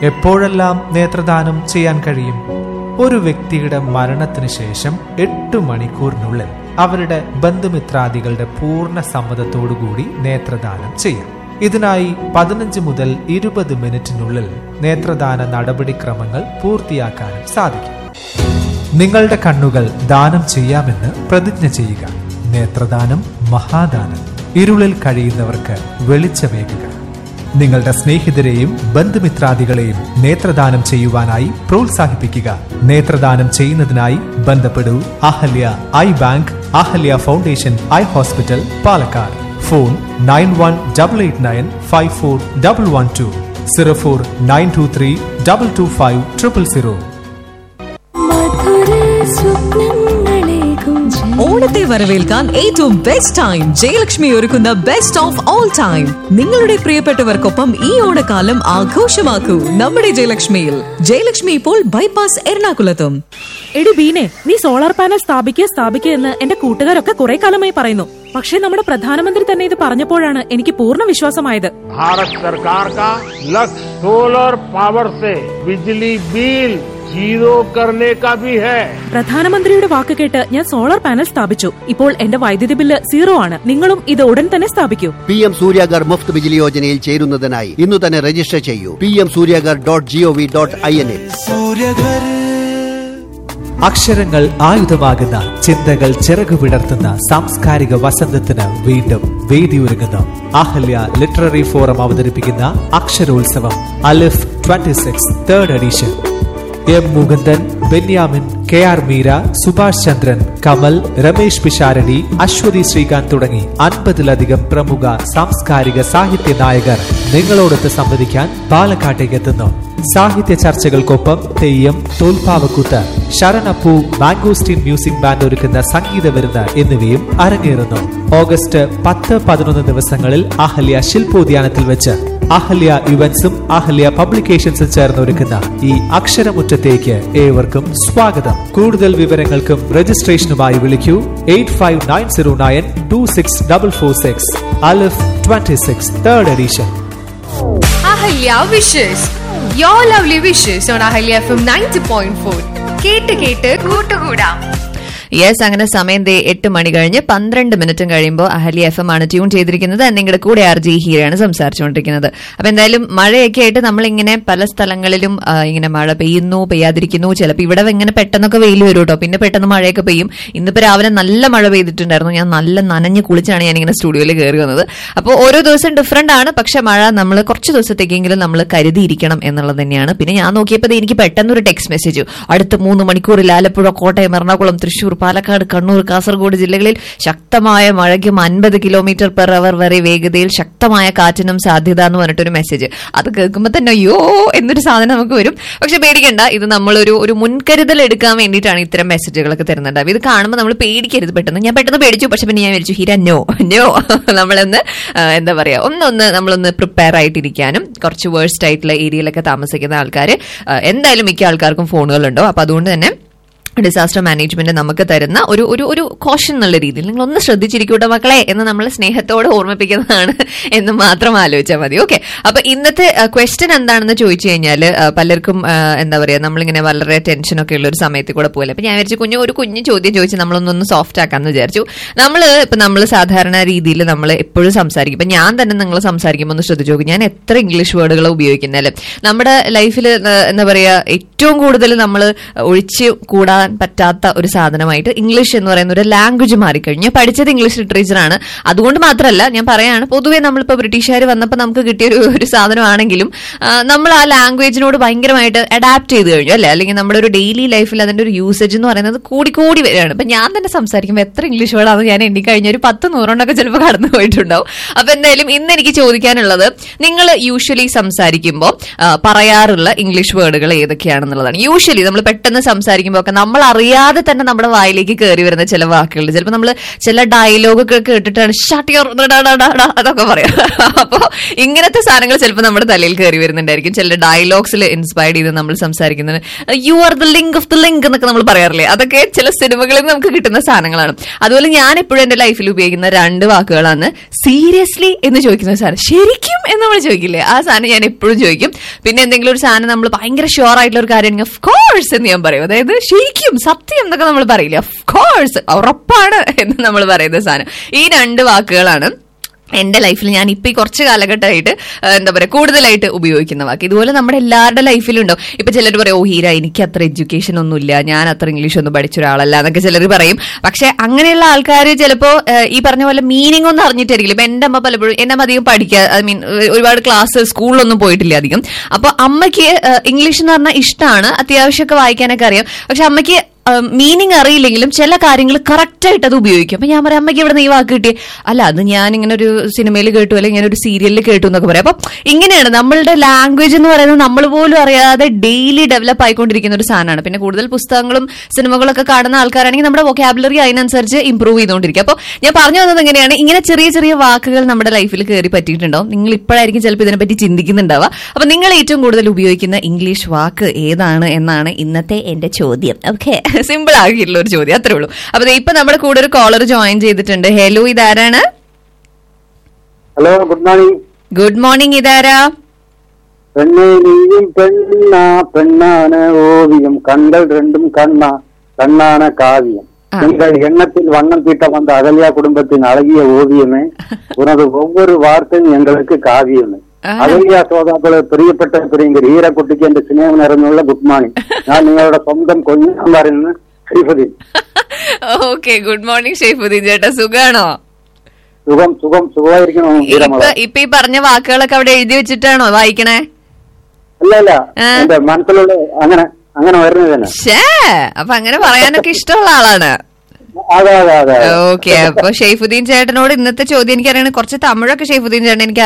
എപ്പോഴെല്ലാം നേത്രദാനം ചെയ്യാൻ കഴിയും? ഒരു വ്യക്തിയുടെ മരണത്തിന് ശേഷം 8 മണിക്കൂറിനുള്ളിൽ അവരുടെ ബന്ധുമിത്രാദികളുടെ പൂർണ്ണ സമ്മതത്തോടുകൂടി നേത്രദാനം ചെയ്യാം. ഇതിനായി 15 മുതൽ 20 മിനിറ്റിനുള്ളിൽ നേത്രദാന നടപടിക്രമങ്ങൾ പൂർത്തിയാക്കാനും സാധിക്കും. നിങ്ങളുടെ കണ്ണുകൾ ദാനം ചെയ്യാമെന്ന് പ്രതിജ്ഞ ചെയ്യുക. നേത്രദാനം മഹാദാനം. ഇരുളിൽ കഴിയുന്നവർക്ക് വെളിച്ചമേകുക. നിങ്ങളുടെ സ്നേഹിതരെയും ബന്ധുമിത്രാദികളെയും നേത്രദാനം ചെയ്യുവാനായി പ്രോത്സാഹിപ്പിക്കുക. നേത്രദാനം ചെയ്യുന്നതിനായി ബന്ധപ്പെടൂ Ahalya I bank, Ahalya foundation eye hospital, Palakkad. Phone 9188954112, 0492322500. ഓണത്തെ വരവേൽക്കാൻ ഏറ്റവും ബെസ്റ്റ് ടൈം ജയലക്ഷ്മി ഒരുക്കുന്ന ബെസ്റ്റ് ഓഫ് ഓൾ ടൈം. നിങ്ങളുടെ പ്രിയപ്പെട്ടവർക്കൊപ്പം ഈ ഓണക്കാലം ആഘോഷമാക്കൂ നമ്മുടെ ജയലക്ഷ്മിയിൽ. ജയലക്ഷ്മി ഇപ്പോൾ ബൈപ്പാസ് എറണാകുളത്തും. എടി ബീനെ, നീ സോളാർ പാനൽ സ്ഥാപിക്കുക എന്ന് എന്റെ കൂട്ടുകാരൊക്കെ കുറെ കാലമായി പറയുന്നു. പക്ഷേ നമ്മുടെ പ്രധാനമന്ത്രി തന്നെ ഇത് പറഞ്ഞപ്പോഴാണ് എനിക്ക് പൂർണ്ണ വിശ്വാസമായത്. ഭാരത് സർക്കാർ കാ ലക്ഷ്യ solar power say Bijli bill zero കർനെ കാ ഭി ഹൈ. പ്രധാനമന്ത്രിയുടെ വാക്ക് കേട്ട് ഞാൻ സോളാർ പാനൽ സ്ഥാപിച്ചു. ഇപ്പോൾ എന്റെ വൈദ്യുതി ബില്ല് 0 ആണ്. നിങ്ങളും ഇത് ഉടൻ തന്നെ സ്ഥാപിക്കൂ. PM സൂര്യഗർ മുഫ്ത് ബിജ്ലി യോജനയിൽ ചേരുന്നതിനായി ഇന്നു തന്നെ രജിസ്റ്റർ ചെയ്യൂ. pmsuryagar.gov.in. അക്ഷരങ്ങൾ ആയുധമാകുന്ന, ചിന്തകൾ ചിറകുവിടർത്തുന്ന സാംസ്കാരിക വസന്തത്തിന് വീണ്ടും വേദിയൊരുങ്ങുന്നു. അഹല്യ ലിറ്റററി ഫോറം അവതരിപ്പിക്കുന്ന അക്ഷരോത്സവം അലിഫ് 26 3rd edition. M. Mukundan, Benyamin, KR Meera, Subhash ചന്ദ്രൻ, കമൽ, രമേശ് പിഷാരടി, അശ്വതി ശ്രീകാന്ത് തുടങ്ങി 50ലധികം പ്രമുഖ സാംസ്കാരിക സാഹിത്യ നായകർ നിങ്ങളോടൊത്ത് സംവദിക്കാൻ പാലക്കാട്ടേക്ക് എത്തുന്നു. സാഹിത്യ ചർച്ചകൾക്കൊപ്പം തെയ്യം, തോൽപ്പാവക്കൂത്ത്, ശരണപ്പൂ, മാംഗോസ്റ്റീൻ മ്യൂസിക് ബാൻഡ് ഒരുക്കുന്ന സംഗീത വിരുന്ന് എന്നിവയും അരങ്ങേറുന്നു. ഓഗസ്റ്റ് 10-11 ദിവസങ്ങളിൽ അഹല്യ ശില്പോദ്യാനത്തിൽ വെച്ച് അഹല്യ ഇവന്റ്സും അഹല്യ പബ്ലിക്കേഷൻസും ചേർന്ന് ഒരുക്കുന്ന ഈ അക്ഷരമുറ്റത്തേക്ക് ഏവർക്കും സ്വാഗതം. കൂടുതൽ വിവരങ്ങൾക്കും രജിസ്ട്രേഷനുമായി വിളിക്കൂ 8590926446. അലിഫ് 26 3rd edition. Ahalya wishes your lovely wishes on Ahalya FM 90.4. കേട്ട് കൂട്ടുകൂടാം. യെസ്, അങ്ങനെ സമയം 8 മണി കഴിഞ്ഞ് 12 മിനിറ്റും കഴിയുമ്പോൾ അഹല്യ FM ആണ് ട്യൂൺ ചെയ്തിരിക്കുന്നത്. നിങ്ങളുടെ കൂടെ RJ ഹീരയാണ് സംസാരിച്ചുകൊണ്ടിരിക്കുന്നത്. അപ്പൊ എന്തായാലും മഴയൊക്കെ ആയിട്ട് നമ്മളിങ്ങനെ പല സ്ഥലങ്ങളിലും ഇങ്ങനെ മഴ പെയ്യുന്നു, പെയ്യാതിരിക്കുന്നു. ചിലപ്പോൾ ഇവിടെ ഇങ്ങനെ പെട്ടെന്നൊക്കെ വെയിൽ വരും കേട്ടോ, പിന്നെ പെട്ടെന്ന് മഴയൊക്കെ പെയ്യും. ഇന്നിപ്പോ രാവിലെ നല്ല മഴ പെയ്തിട്ടുണ്ടായിരുന്നു. ഞാൻ നല്ല നനഞ്ഞ് കുളിച്ചാണ് ഞാനിങ്ങനെ സ്റ്റുഡിയോയിൽ കയറി വന്നത്. അപ്പോൾ ഓരോ ദിവസം ഡിഫറെന്റ് ആണ്. പക്ഷെ മഴ നമ്മൾ കുറച്ച് ദിവസത്തേക്കെങ്കിലും നമ്മൾ കരുതിയിരിക്കണം എന്നുള്ളത് തന്നെയാണ്. പിന്നെ ഞാൻ നോക്കിയപ്പോൾ എനിക്ക് പെട്ടെന്നൊരു ടെക്സ്റ്റ് മെസ്സേജ്, അടുത്ത 3 മണിക്കൂറിൽ ആലപ്പുഴ, കോട്ടയം, എറണാകുളം, തൃശൂർ, പാലക്കാട്, കണ്ണൂർ, കാസർഗോഡ് ജില്ലകളിൽ ശക്തമായ മഴയ്ക്കും 50 km/h വരെ വേഗതയിൽ ശക്തമായ കാറ്റിനും സാധ്യത എന്ന് പറഞ്ഞിട്ടൊരു മെസ്സേജ്. അത് കേൾക്കുമ്പോൾ തന്നെ അയ്യോ എന്നൊരു സാധനം നമുക്ക് വരും. പക്ഷെ പേടിക്കണ്ട, ഇത് നമ്മളൊരു മുൻകരുതൽ എടുക്കാൻ വേണ്ടിയിട്ടാണ് ഇത്തരം മെസ്സേജുകളൊക്കെ തരുന്നുണ്ടാവും. ഇത് കാണുമ്പോൾ നമ്മൾ പേടിക്കരുത്. ഞാൻ പെട്ടെന്ന് പേടിച്ചു. പക്ഷെ പിന്നെ ഞാൻ വിളിച്ചു ഹീര നോ നമ്മളൊന്ന് എന്താ പറയാ, നമ്മളൊന്ന് പ്രിപ്പയർ ആയിട്ടിരിക്കാനും. കുറച്ച് വേഴ്സ്റ്റ് ആയിട്ടുള്ള ഏരിയയിലൊക്കെ താമസിക്കുന്ന ആൾക്കാർ എന്തായാലും മിക്ക ആൾക്കാർക്കും ഫോണുകളുണ്ടോ. അപ്പൊ അതുകൊണ്ട് തന്നെ ഡിസാസ്റ്റർ മാനേജ്മെന്റ് നമുക്ക് തരുന്ന ഒരു കോഷൻ എന്നുള്ള രീതിയിൽ നിങ്ങൾ ഒന്ന് ശ്രദ്ധിച്ചിരിക്കൂട്ടെ മക്കളെ എന്ന് നമ്മൾ സ്നേഹത്തോടെ ഓർമ്മിപ്പിക്കുന്നതാണ് എന്ന് മാത്രം ആലോചിച്ചാൽ മതി. ഓക്കെ, അപ്പൊ ഇന്നത്തെ ക്വസ്റ്റ്യൻ എന്താണെന്ന് ചോദിച്ചു കഴിഞ്ഞാൽ പലർക്കും എന്താ പറയാ, നമ്മളിങ്ങനെ വളരെ ടെൻഷനൊക്കെ ഉള്ള ഒരു സമയത്ത് കൂടെ പോലെ. അപ്പൊ ഞാൻ വിചാരിച്ചു കുഞ്ഞു ചോദ്യം ചോദിച്ച് നമ്മളൊന്നൊന്ന് സോഫ്റ്റ് ആക്കാന്ന് വിചാരിച്ചു. നമ്മൾ സാധാരണ രീതിയിൽ നമ്മൾ എപ്പോഴും സംസാരിക്കും. ഇപ്പൊ ഞാൻ തന്നെ നിങ്ങൾ സംസാരിക്കുമ്പോൾ ഒന്ന് ശ്രദ്ധിച്ചു നോക്കും, ഞാൻ എത്ര ഇംഗ്ലീഷ് വേർഡുകൾ ഉപയോഗിക്കുന്നാലും നമ്മുടെ ലൈഫിൽ എന്താ പറയാ ഏറ്റവും കൂടുതൽ നമ്മൾ ഒഴിച്ച് കൂടാൻ പറ്റാത്ത ഒരു സാധനമായിട്ട് ഇംഗ്ലീഷ് എന്ന് പറയുന്ന ഒരു ലാംഗ്വേജ് മാറിക്കഴിഞ്ഞു. പഠിച്ചത് ഇംഗ്ലീഷ് ലിറ്ററേച്ചറാണ്. അതുകൊണ്ട് മാത്രമല്ല ഞാൻ പറയാണ്, പൊതുവെ നമ്മളിപ്പോൾ ബ്രിട്ടീഷുകാർ വന്നപ്പോൾ നമുക്ക് കിട്ടിയ ഒരു സാധനമാണെങ്കിലും നമ്മൾ ആ ലാംഗ്വേജിനോട് ഭയങ്കരമായിട്ട് അഡാപ്റ്റ് ചെയ്ത് കഴിഞ്ഞു അല്ലെ. അല്ലെങ്കിൽ നമ്മുടെ ഒരു ഡെയിലി ലൈഫിൽ അതിന്റെ ഒരു യൂസേജ് എന്ന് പറയുന്നത് കൂടി വരികയാണ്. ഇപ്പൊ ഞാൻ തന്നെ സംസാരിക്കുമ്പോൾ എത്ര ഇംഗ്ലീഷ് വേർഡാണ് ഞാൻ എണ്ണിക്കഴിഞ്ഞ ഒരു 10-100 ചിലപ്പോൾ കടന്നു പോയിട്ടുണ്ടാവും. അപ്പൊ എന്തായാലും ഇന്ന് എനിക്ക് ചോദിക്കാനുള്ളത്, നിങ്ങൾ യൂഷ്വലി സംസാരിക്കുമ്പോൾ പറയാറുള്ള ഇംഗ്ലീഷ് വേർഡുകൾ ഏതൊക്കെയാണെന്നുള്ളതാണ്. യൂഷ്വലി നമ്മൾ പെട്ടെന്ന് സംസാരിക്കുമ്പോൾ ഒക്കെ നമ്മൾ അറിയാതെ തന്നെ നമ്മുടെ വായിലേക്ക് കയറി വരുന്ന ചില വാക്കുകൾ. ചിലപ്പോൾ നമ്മൾ ചില ഡയലോഗൊക്കെ കേട്ടിട്ടാണ് അതൊക്കെ പറയാം. അപ്പൊ ഇങ്ങനത്തെ സാധനങ്ങൾ ചിലപ്പോൾ നമ്മുടെ തലയിൽ കയറി വരുന്നുണ്ടായിരിക്കും. ചില ഡയലോഗ്സിൽ ഇൻസ്പയർഡ് ചെയ്ത് നമ്മൾ സംസാരിക്കുന്നത് you are the link of the link എന്നൊക്കെ നമ്മൾ പറയാറില്ലേ, അതൊക്കെ ചില സിനിമകളിൽ നിന്ന് നമുക്ക് കിട്ടുന്ന സാധനങ്ങളാണ്. അതുപോലെ ഞാൻ എപ്പോഴും എന്റെ ലൈഫിൽ ഉപയോഗിക്കുന്ന 2 വാക്കുകളാണ് സീരിയസ്ലി എന്ന് ചോദിക്കുന്ന സാധനം, ശരിക്കും എന്ന് നമ്മൾ ചോദിക്കില്ലേ, ആ സാധനം ഞാൻ എപ്പോഴും ചോദിക്കും. പിന്നെ എന്തെങ്കിലും ഒരു സാധനം നമ്മൾ ഭയങ്കര ഷുവർ ആയിട്ടുള്ള ഒരു കാര്യം ഓഫ് കോഴ്സ് എന്ന് ഞാൻ പറയും. അതായത് ശരിക്കും സത്യം എന്നൊക്കെ നമ്മൾ പറയില്ലേ, ഓഫ് കോഴ്സ് ഉറപ്പാണ് എന്ന് നമ്മൾ പറയുന്ന സാധനം. ഈ 2 വാക്കുകളാണ് എന്റെ ലൈഫിൽ ഞാൻ ഇപ്പൊ ഈ കുറച്ച് കാലഘട്ടമായിട്ട് എന്താ പറയാ കൂടുതലായിട്ട് ഉപയോഗിക്കുന്ന വാക്ക്. ഇതുപോലെ നമ്മുടെ എല്ലാവരുടെ ലൈഫിലുണ്ടോ. ഇപ്പൊ ചിലർ പറയും, ഓ ഹീര എനിക്ക് അത്ര എഡ്യൂക്കേഷൻ ഒന്നുമില്ല, ഞാൻ അത്ര ഇംഗ്ലീഷ് ഒന്നും പഠിച്ച ഒരാളല്ല എന്നൊക്കെ ചിലർ പറയും. പക്ഷെ അങ്ങനെയുള്ള ആൾക്കാർ ചിലപ്പോ ഈ പറഞ്ഞ പോലെ മീനിങ് ഒന്നും അറിഞ്ഞിട്ടായിരിക്കില്ല. ഇപ്പൊ എന്റെ അമ്മ പലപ്പോഴും എന്നെ അധികം പഠിക്കുക, ഐ മീൻ ഒരുപാട് ക്ലാസ് സ്കൂളിലൊന്നും പോയിട്ടില്ല അധികം. അപ്പൊ അമ്മയ്ക്ക് ഇംഗ്ലീഷ് എന്ന് പറഞ്ഞാൽ ഇഷ്ടമാണ്, അത്യാവശ്യമൊക്കെ വായിക്കാനൊക്കെ അറിയാം. പക്ഷെ അമ്മയ്ക്ക് മീനിങ് അറിയില്ലെങ്കിലും ചില കാര്യങ്ങൾ കറക്റ്റ് ആയിട്ട് അത് ഉപയോഗിക്കും. അപ്പൊ ഞാൻ പറയാം, അമ്മയ്ക്ക് ഇവിടെ നിന്ന് ഈ വാക്ക് കിട്ടിയേ, അല്ല അത് ഞാൻ ഇങ്ങനെ ഒരു സിനിമയിൽ കേട്ടു അല്ലെങ്കിൽ ഇങ്ങനെ ഒരു സീരിയലിൽ കേട്ടു എന്നൊക്കെ പറയാം. അപ്പൊ ഇങ്ങനെയാണ് നമ്മളുടെ ലാംഗ്വേജ് എന്ന് പറയുന്നത് നമ്മൾ പോലും അറിയാതെ ഡെയിലി ഡെവലപ്പ് ആയിക്കൊണ്ടിരിക്കുന്ന ഒരു സാധനമാണ്. പിന്നെ കൂടുതൽ പുസ്തകങ്ങളും സിനിമകളൊക്കെ കാണുന്ന ആൾക്കാരാണെങ്കിൽ നമ്മുടെ വൊക്കാബുലറി അതിനനുസരിച്ച് ഇംപ്രൂവ് ചെയ്തുകൊണ്ടിരിക്കും. അപ്പോൾ ഞാൻ പറഞ്ഞു വന്നത് എങ്ങനെയാണ്, ഇങ്ങനെ ചെറിയ ചെറിയ വാക്കുകൾ നമ്മുടെ ലൈഫിൽ കയറി പറ്റിയിട്ടുണ്ടാവും. നിങ്ങൾ ഇപ്പോഴായിരിക്കും ചിലപ്പോൾ ഇതിനെപ്പറ്റി ചിന്തിക്കുന്നുണ്ടാവുക. അപ്പൊ നിങ്ങൾ ഏറ്റവും കൂടുതൽ ഉപയോഗിക്കുന്ന ഇംഗ്ലീഷ് വാക്ക് ഏതാണ് എന്നാണ് ഇന്നത്തെ എന്റെ ചോദ്യം. ഓക്കെ, സിമ്പിൾ ആക്കിയിട്ടുള്ള ഒരു ചോദ്യം, അത്രേ ഉള്ളൂ. അപ്പൊ ഇപ്പൊ നമ്മുടെ കൂടെ ഒരു കോളർ ജോയിൻ ചെയ്തിട്ടുണ്ട്. ഹലോ, ഇതാരാണ്? Hello, good morning. Good morning, ഇതാരാ? പെണ്ണാണ് ഓവിയം, കണ്ടൽ രണ്ടും കണ്ണാണ് കാവ്യം. எங்கள் எண்ணத்தில் வண்ணம் தீட்ட வந்த அகல்யா குடும்பத்தின் அழகிய ஓவியமே, உனது ஒவ்வொரு வார்த்தையும் எங்களுக்கு காவியமே. അകല്യ ശ്രോതാക്കള് പ്രിയപ്പെട്ട പ്രിയങ്കർ ഹീരക്കുട്ടിക്ക് എന്റെ സ്നേഹം നിറഞ്ഞുള്ള ഗുഡ് മോർണിംഗ്. ഞാൻ നിങ്ങളുടെ സ്വന്തം കൊഞ്ഞാമ്പാറിൽ നിന്ന് Shaifuddin. Okay, good morning Shaifuddin ചേട്ടാ, സുഖാണോ? സുഖമായിരിക്കണോ? ഇപ്പൊ ഈ പറഞ്ഞ വാക്കുകളൊക്കെ അവിടെ എഴുതി വെച്ചിട്ടാണോ വായിക്കണേ? അല്ല, എന്റെ മനസ്സിലുള്ള അങ്ങനെ വരുന്നത് തന്നെ. അപ്പൊ അങ്ങനെ പറയാനൊക്കെ ഇഷ്ടമുള്ള ആളാണ്. അതെ. ഓക്കെ, അപ്പൊ ഷെയ്ഫുദ്ദീൻ ചേട്ടനോട് ഇന്നത്തെ ചോദ്യം എനിക്കറിയണം. കുറച്ച് തമിഴൊക്കെ ഷെയ്ഫുദ്ദീൻ ചേട്ടൻ എനിക്ക്